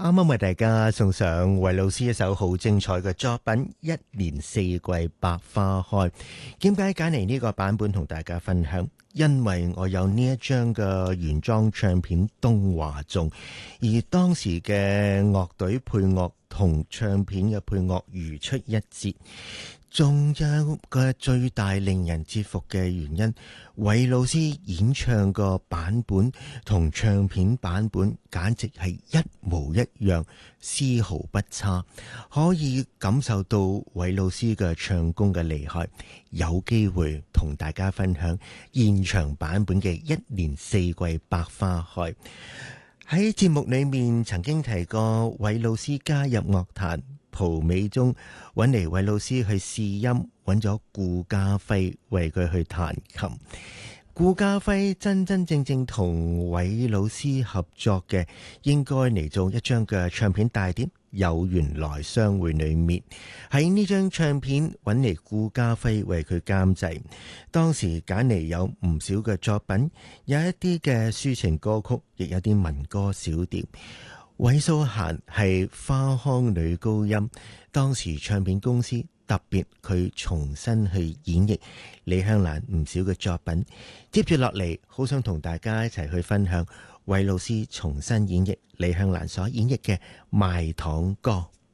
啱啱為大家送上韋老師一首好精彩嘅作品《一年四季百花開》。點解揀嚟呢個版本同大家分享？因為我有呢一張嘅原裝唱片《東華頌》，而當時嘅樂隊配樂同唱片嘅配樂如出一轍。仲有個最大令人折服嘅原因，韋老師演唱個版本同唱片版本簡直係一模一樣，絲毫不差，可以感受到韋老師嘅唱功嘅厲害。有機會同大家分享現場版本嘅《一年四季百花開》。喺節目裏面曾經提過韋老師加入樂壇，蒲美中揾嚟韋老師去試音，揾咗顧嘉輝為佢去彈琴。顧嘉輝真真正正同韋老師合作嘅，應該嚟做一張嘅唱片大碟《有緣來相會》裏面。喺呢張唱片揾嚟顧嘉輝為佢監製，當時揀嚟有唔少嘅作品，有一啲嘅抒情歌曲，亦有啲民歌小調。韋素嫻係花腔女高音，當時唱片公司特別佢重新去演繹李香蘭唔少嘅作品。接住落嚟，好想同大家一齊去分享韋老師重新演繹李香蘭所演繹嘅《賣糖歌》。